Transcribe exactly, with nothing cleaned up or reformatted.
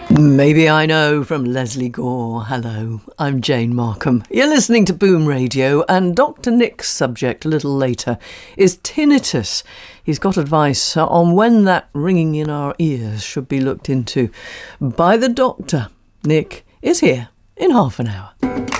Maybe I Know from Leslie Gore. Hello, I'm Jane Markham. You're listening to Boom Radio, and Doctor Nick's subject a little later is tinnitus. He's got advice on when that ringing in our ears should be looked into by the doctor. Nick is here in half an hour.